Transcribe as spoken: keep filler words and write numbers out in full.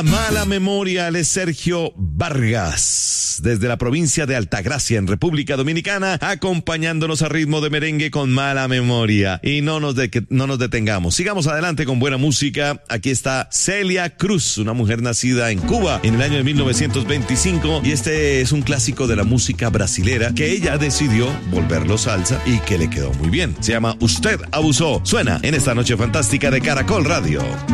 Mala memoria, él es Sergio Vargas, desde la provincia de Altagracia, en República Dominicana, acompañándonos a ritmo de merengue con Mala Memoria. Y no nos, de, no nos detengamos, sigamos adelante con buena música. Aquí está Celia Cruz, una mujer nacida en Cuba en el año de mil novecientos veinticinco, y este es un clásico de la música brasilera que ella decidió volverlo salsa y que le quedó muy bien. Se llama Usted Abusó. Suena en esta noche fantástica de Caracol Radio.